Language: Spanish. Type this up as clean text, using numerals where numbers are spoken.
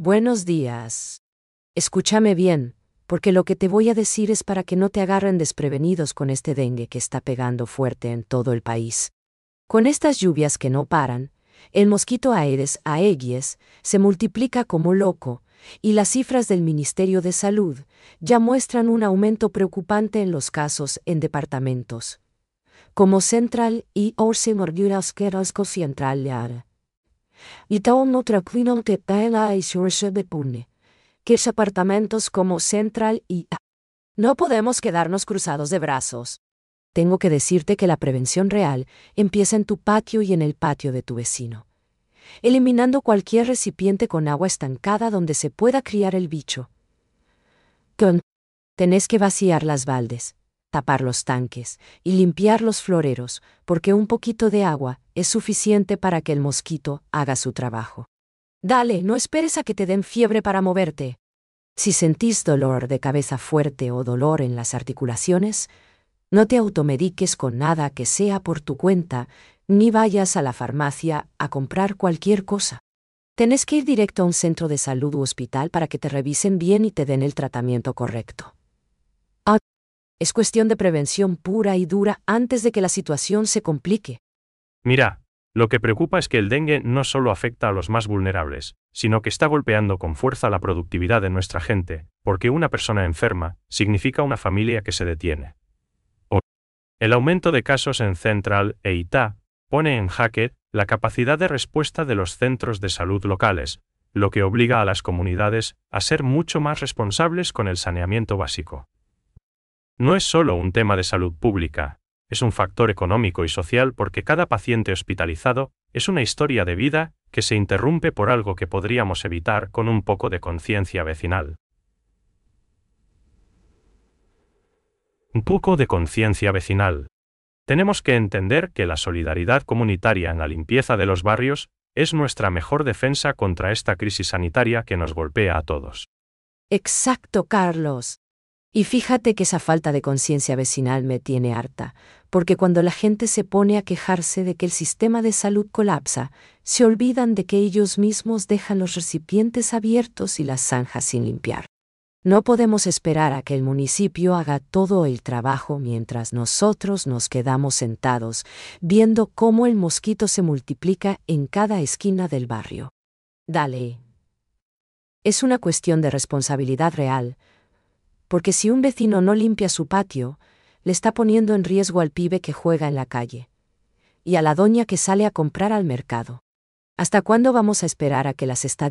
Buenos días. Escúchame bien, porque lo que te voy a decir es para que no te agarren desprevenidos con este dengue que está pegando fuerte en todo el país. Con estas lluvias que no paran, el mosquito Aedes aegyes se multiplica como loco, y las cifras del Ministerio de Salud ya muestran un aumento preocupante en los casos en departamentos como Central y Central. Y toda otra clino te pela y surge de pune. Que apartamentos como Central y no podemos quedarnos cruzados de brazos. Tengo que decirte que la prevención real empieza en tu patio y en el patio de tu vecino, eliminando cualquier recipiente con agua estancada donde se pueda criar el bicho. Tenés que vaciar las baldes, tapar los tanques y limpiar los floreros, porque un poquito de agua es suficiente para que el mosquito haga su trabajo. Dale, no esperes a que te den fiebre para moverte. Si sentís dolor de cabeza fuerte o dolor en las articulaciones, no te automediques con nada que sea por tu cuenta, ni vayas a la farmacia a comprar cualquier cosa. Tenés que ir directo a un centro de salud u hospital para que te revisen bien y te den el tratamiento correcto. Es cuestión de prevención pura y dura antes de que la situación se complique. Mira, lo que preocupa es que el dengue no solo afecta a los más vulnerables, sino que está golpeando con fuerza la productividad de nuestra gente, porque una persona enferma significa una familia que se detiene. El aumento de casos en Central e Itá pone en jaque la capacidad de respuesta de los centros de salud locales, lo que obliga a las comunidades a ser mucho más responsables con el saneamiento básico. No es solo un tema de salud pública, es un factor económico y social porque cada paciente hospitalizado es una historia de vida que se interrumpe por algo que podríamos evitar con un poco de conciencia vecinal. Un poco de conciencia vecinal. Tenemos que entender que la solidaridad comunitaria en la limpieza de los barrios es nuestra mejor defensa contra esta crisis sanitaria que nos golpea a todos. Exacto, Carlos. Y fíjate que esa falta de conciencia vecinal me tiene harta, porque cuando la gente se pone a quejarse de que el sistema de salud colapsa, se olvidan de que ellos mismos dejan los recipientes abiertos y las zanjas sin limpiar. No podemos esperar a que el municipio haga todo el trabajo mientras nosotros nos quedamos sentados, viendo cómo el mosquito se multiplica en cada esquina del barrio. Dale. Es una cuestión de responsabilidad real, porque si un vecino no limpia su patio, le está poniendo en riesgo al pibe que juega en la calle y a la doña que sale a comprar al mercado. ¿Hasta cuándo vamos a esperar a que las estadísticas